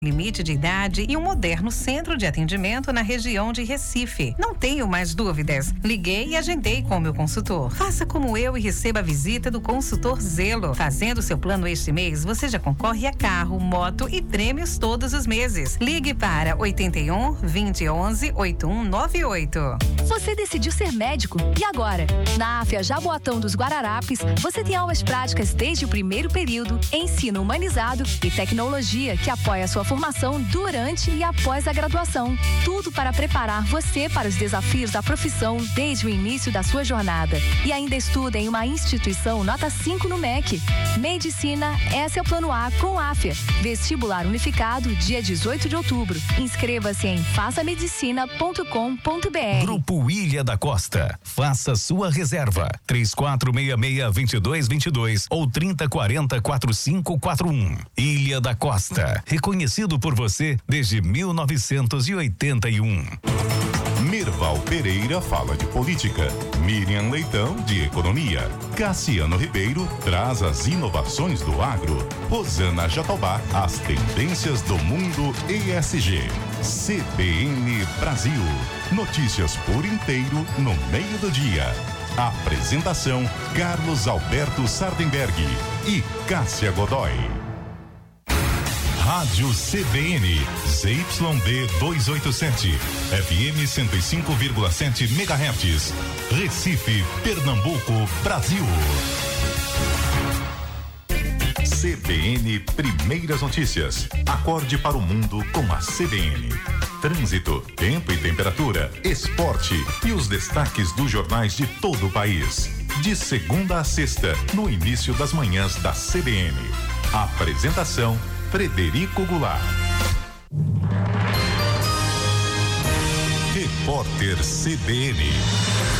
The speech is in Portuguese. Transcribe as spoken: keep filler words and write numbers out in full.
limite de idade e um moderno centro de atendimento na região de Recife. Não tenho mais dúvidas. Liguei e agendei com o meu consultor. Faça como eu e receba a visita do consultor Zelo. Fazendo seu plano este mês, você já concorre a carro, moto e prêmios todos os meses. Ligue para oitenta e um, vinte e onze, oitenta e um noventa e oito. Você decidiu ser médico e agora? Na AFIA Jaboatão dos Guararapes, você tem aulas práticas desde o primeiro período, ensino humanizado e tecnologia que apoia a sua formação durante e após a graduação. Tudo para preparar você para os desafios da profissão desde o início da sua jornada. E ainda estuda em uma instituição nota cinco no M E C. Medicina, esse é o plano A com AFIA. Vestibular unificado, dia dezoito de outubro. Inscreva-se em faça medicina ponto com ponto br. Grupo Ilha da Costa. Faça sua reserva. três quatro seis seis, dois dois dois dois ou trinta quarenta, quarenta e cinco quarenta e um. Ilha da Costa. Reconhecido por você desde mil novecentos e oitenta e um. Mirval Pereira fala de política, Miriam Leitão de economia, Cassiano Ribeiro traz as inovações do agro, Rosana Jatobá as tendências do mundo E S G. C B N Brasil, notícias por inteiro no meio do dia. Apresentação Carlos Alberto Sardenberg e Cássia Godoy. Rádio C B N, Z Y B duzentos e oitenta e sete, F M cento e cinco vírgula sete megahertz, Recife, Pernambuco, Brasil. C B N Primeiras Notícias. Acorde para o mundo com a C B N. Trânsito, tempo e temperatura, esporte e os destaques dos jornais de todo o país. De segunda a sexta, no início das manhãs da C B N. Apresentação Frederico Goulart. Repórter C B N.